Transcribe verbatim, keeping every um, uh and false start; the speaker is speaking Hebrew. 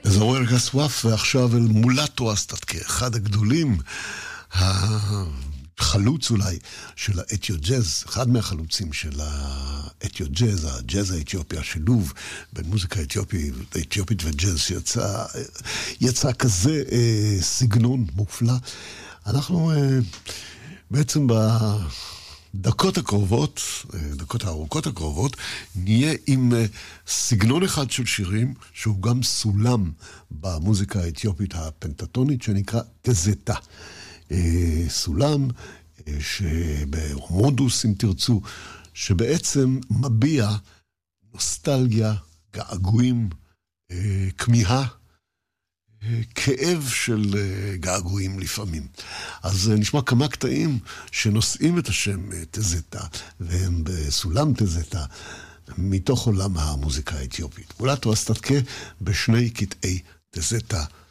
זורל גסוואף, ועכשיו אל מולטו אסטטקה, אחד הגדולים, החלוץ אולי של האתיו ג'אז, אחד מהחלוצים של האתיו ג'אז, הג'אז האתיופי, השילוב בין מוזיקה אתיופית, אתיופית וג'אז, שיצא יצא כזה אה, סגנון מופלא. אנחנו אה, בעצם בדקות הקרובות, דקות הארוכות הקרובות, נהיה עם סגנון אחד של שירים, שהוא גם סולם במוזיקה האתיופית הפנטטונית, שנקרא תזתה. סולם שבמודוס, אם תרצו, שבעצם מביע נוסטלגיה, געגועים, כמיהה, כאב של געגועים לפעמים. אז נשמע כמה קטעים שנושאים את השם תזתה, והם בסולם תזתה, מתוך עולם המוזיקה האתיופית. מולטו אסטטקה בשני קטעי תזתה